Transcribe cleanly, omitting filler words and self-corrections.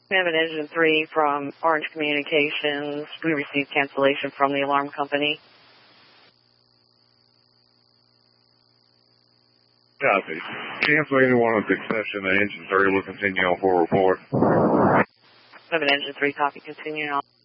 We have an engine 3 from Orange Communications. We received cancellation from the alarm company. Copy. Cancel anyone with the exception of engine 3 will continue on full report. We have an engine 3 copy continuing on.